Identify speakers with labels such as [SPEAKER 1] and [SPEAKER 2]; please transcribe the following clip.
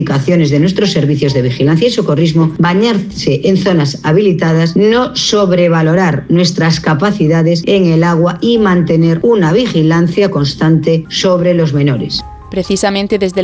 [SPEAKER 1] indicaciones de nuestros servicios de vigilancia y socorrismo, bañarse en zonas habilitadas, no sobrevalorar nuestras capacidades en el agua y mantener una vigilancia constante sobre los menores.
[SPEAKER 2] Precisamente desde